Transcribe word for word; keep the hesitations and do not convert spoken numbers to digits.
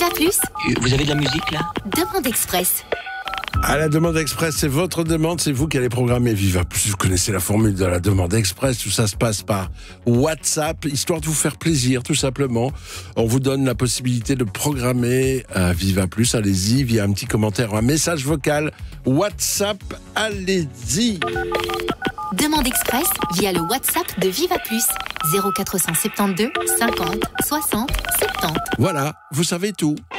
Viva Plus. Vous avez de la musique là? Demande express. À la demande express, c'est votre demande, c'est vous qui allez programmer Viva Plus. Vous connaissez la formule de la demande express, tout ça se passe par WhatsApp, histoire de vous faire plaisir, tout simplement. On vous donne la possibilité de programmer euh, Viva Plus. Allez-y, via un petit commentaire, un message vocal. WhatsApp, allez-y. Demande express via le WhatsApp de Viva Plus. zéro quatre cent soixante-douze cinquante soixante soixante. Voilà, vous savez tout.